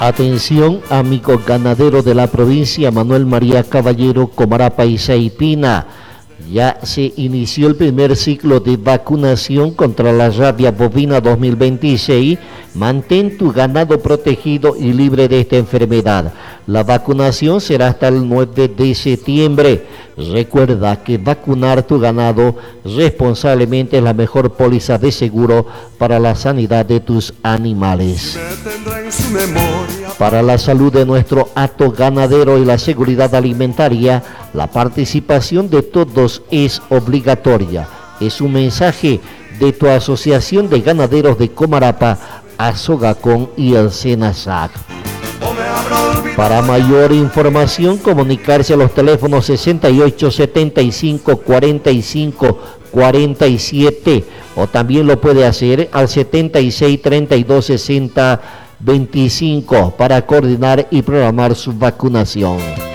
Atención, amigos ganaderos de la provincia Manuel María Caballero, Comarapa y Saipina. Ya se inició el primer ciclo de vacunación contra la rabia bovina 2026. Mantén tu ganado protegido y libre de esta enfermedad. La vacunación será hasta el 9 de septiembre. Recuerda que vacunar tu ganado responsablemente es la mejor póliza de seguro para la sanidad de tus animales. Para la salud de nuestro hato ganadero y la seguridad alimentaria, la participación de todos es obligatoria. Es un mensaje de tu Asociación de Ganaderos de Comarapa, Azogacón y el SENASAC. Para mayor información, comunicarse a los teléfonos 68 75 45 47 o también lo puede hacer al 76 32 60 25 para coordinar y programar su vacunación.